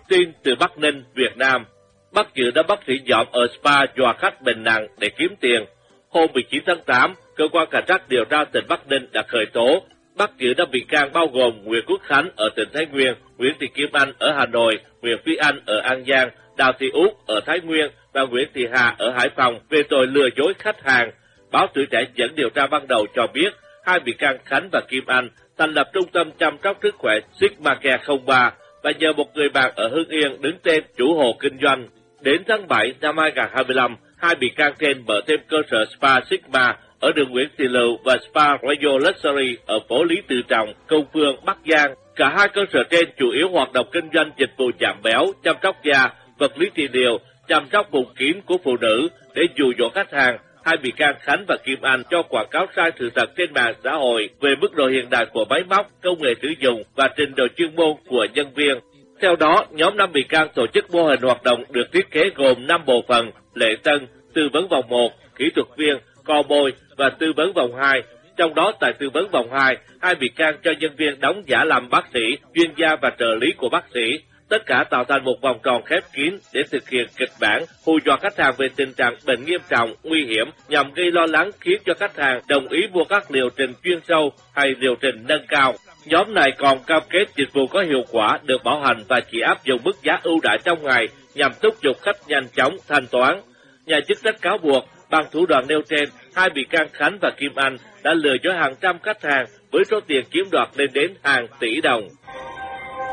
Tin từ Bắc Ninh, Việt Nam. Bắt giữ đã bác sĩ Dọm ở spa dọa khách bệnh nặng để kiếm tiền. Hôm 19 tháng 8, cơ quan cảnh sát điều tra tỉnh Bắc Ninh đã khởi tố, bắt giữ các bị can bao gồm Nguyễn Quốc Khánh ở tỉnh Thái Nguyên, Nguyễn Thị Kim Anh ở Hà Nội, Nguyễn Phi Anh ở An Giang, Đào Thị Út ở Thái Nguyên và Nguyễn Thị Hà ở Hải Phòng về tội lừa dối khách hàng. Báo Tuổi Trẻ dẫn điều tra ban đầu cho biết, hai bị can Khánh và Kim Anh thành lập trung tâm chăm sóc sức khỏe Sigma Care 03 và nhờ một người bạn ở Hưng Yên đứng tên chủ hộ kinh doanh. Đến tháng 7 năm 2025, hai bị can trên mở thêm cơ sở Spa Sigma ở đường Nguyễn Thị Lựu và Spa Royal Luxury ở phố Lý Tự Trọng, Công Phương, Bắc Giang. Cả hai cơ sở trên chủ yếu hoạt động kinh doanh dịch vụ giảm béo, chăm sóc da, vật lý trị liệu, chăm sóc vùng kín của phụ nữ để dụ dỗ khách hàng. Hai bị can Khánh và Kim Anh cho quảng cáo sai sự thật trên mạng xã hội về mức độ hiện đại của máy móc, công nghệ sử dụng và trình độ chuyên môn của nhân viên. Theo đó, nhóm 5 bị can tổ chức mô hình hoạt động được thiết kế gồm 5 bộ phận: lễ tân, tư vấn vòng 1, kỹ thuật viên, co môi và tư vấn vòng 2. Trong đó tại tư vấn vòng 2, hai bị can cho nhân viên đóng giả làm bác sĩ, chuyên gia và trợ lý của bác sĩ. Tất cả tạo thành một vòng tròn khép kín để thực hiện kịch bản hù dọa khách hàng về tình trạng bệnh nghiêm trọng, nguy hiểm nhằm gây lo lắng khiến cho khách hàng đồng ý mua các liệu trình chuyên sâu hay liệu trình nâng cao. Nhóm này còn cam kết dịch vụ có hiệu quả, được bảo hành và chỉ áp dụng mức giá ưu đãi trong ngày nhằm thúc giục khách nhanh chóng thanh toán. Nhà chức trách cáo buộc bằng thủ đoạn nêu trên, hai bị can Khánh và Kim Anh đã lừa dối hàng trăm khách hàng với số tiền chiếm đoạt lên đến hàng tỷ đồng.